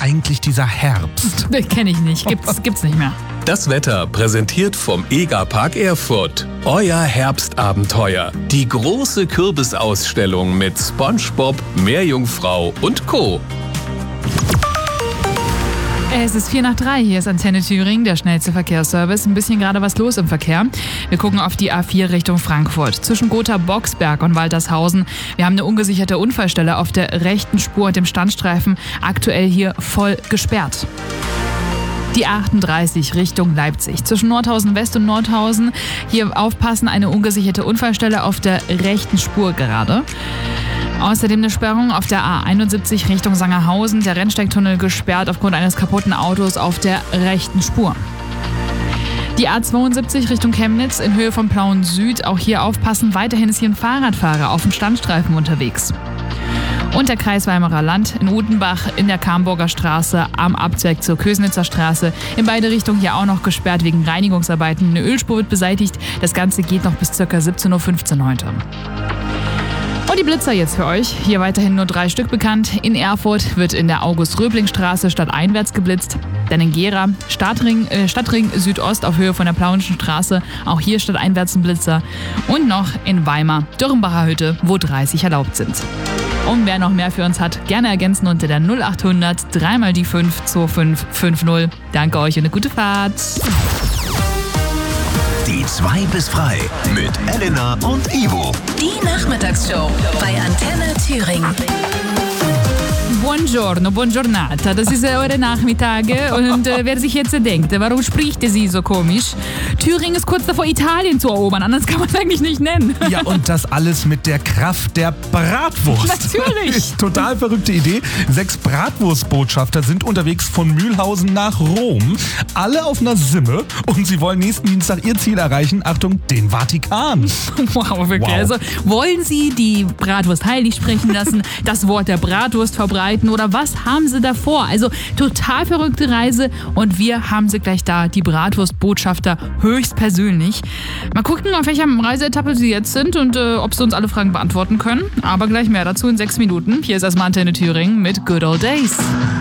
eigentlich dieser Herbst? Kenne ich nicht, gibt's nicht mehr. Das Wetter präsentiert vom EGA-Park Erfurt. Euer Herbstabenteuer. Die große Kürbisausstellung mit SpongeBob, Meerjungfrau und Co. Es ist 2:04, hier ist Antenne Thüringen, der schnellste Verkehrsservice. Ein bisschen gerade was los im Verkehr. Wir gucken auf die A4 Richtung Frankfurt. Zwischen Gotha-Boxberg und Waltershausen. Wir haben eine ungesicherte Unfallstelle auf der rechten Spur und dem Standstreifen. Aktuell hier voll gesperrt. Die 38 Richtung Leipzig. Zwischen Nordhausen West und Nordhausen. Hier aufpassen, eine ungesicherte Unfallstelle auf der rechten Spur gerade. Außerdem eine Sperrung auf der A71 Richtung Sangerhausen. Der Rennsteigtunnel gesperrt aufgrund eines kaputten Autos auf der rechten Spur. Die A72 Richtung Chemnitz in Höhe von Plauen Süd. Auch hier aufpassen. Weiterhin ist hier ein Fahrradfahrer auf dem Standstreifen unterwegs. Und der Kreis Weimarer Land in Utenbach in der Kamburger Straße am Abzweig zur Kösnitzer Straße. In beide Richtungen hier auch noch gesperrt wegen Reinigungsarbeiten. Eine Ölspur wird beseitigt. Das Ganze geht noch bis ca. 17:15 Uhr heute. Und die Blitzer jetzt für euch. Hier weiterhin nur 3 Stück bekannt. In Erfurt wird in der August-Röbling-Straße stadteinwärts geblitzt. Dann in Gera, Stadtring Südost auf Höhe von der Plauenschen Straße. Auch hier stadteinwärts ein Blitzer. Und noch in Weimar, Dürrenbacher Hütte, wo 30 erlaubt sind. Und wer noch mehr für uns hat, gerne ergänzen unter der 0800 3 die 5 2550. Danke euch und eine gute Fahrt. Die 2 bis frei mit Elena und Ivo. Die Nachmittagsshow bei Antenne Thüringen. Buongiorno, buongiornata. Das ist eure Nachmittage und wer sich jetzt denkt, warum spricht sie so komisch? Thüringen ist kurz davor, Italien zu erobern, anders kann man es eigentlich nicht nennen. Ja, und das alles mit der Kraft der Bratwurst. Natürlich. Total verrückte Idee. 6 Bratwurstbotschafter sind unterwegs von Mühlhausen nach Rom. Alle auf einer Simme und sie wollen nächsten Dienstag ihr Ziel erreichen. Achtung, den Vatikan. Wow, wirklich. Wow. Also wollen sie die Bratwurst heilig sprechen lassen, das Wort der Bratwurst verbreiten oder was haben sie davor? Also total verrückte Reise und wir haben sie gleich da, die Bratwurstbotschafter höchstpersönlich. Mal gucken, auf welcher Reiseetappe sie jetzt sind und ob sie uns alle Fragen beantworten können. Aber gleich mehr dazu in 6 Minuten. Hier ist erstmal Antenne Thüringen mit Good Old Days.